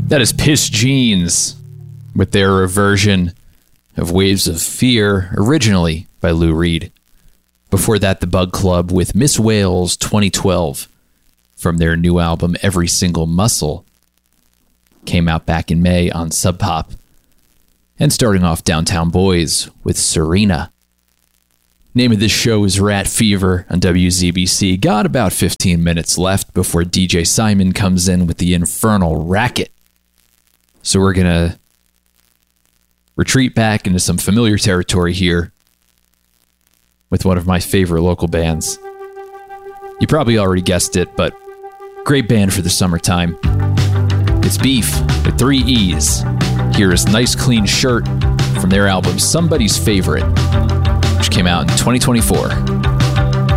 That is Piss Jeans with their version of Waves of Fear, originally by Lou Reed. Before that, The Bug Club with Miss Wales 2012 from their new album Every Single Muscle. Came out back in May on Sub Pop. And starting off, Downtown Boys with Serena. Name of this show is Rat Fever on WZBC. Got about 15 minutes left before DJ Simon comes in with the Infernal Racket. So we're going to retreat back into some familiar territory here with one of my favorite local bands. You probably already guessed it, but great band for the summertime. It's Beef with 3 E's. Here is Nice Clean Shirt from their album Somebody's Favorite, which came out in 2024.